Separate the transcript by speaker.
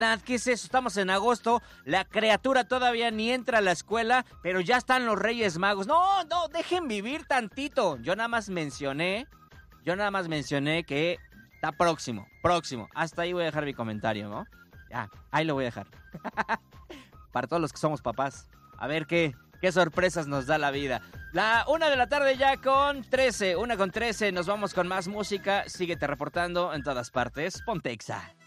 Speaker 1: ¿Qué es eso? Estamos en agosto, la criatura todavía ni entra a la escuela, pero ya están los Reyes Magos. No, dejen vivir tantito. Yo nada más mencioné que está próximo. Hasta ahí voy a dejar mi comentario, ¿no? Ya, ahí lo voy a dejar. Para todos los que somos papás. A ver qué sorpresas nos da la vida. La 1:00 ya con 13. 1:13. Nos vamos con más música. Síguete reportando en todas partes. Ponte Exa.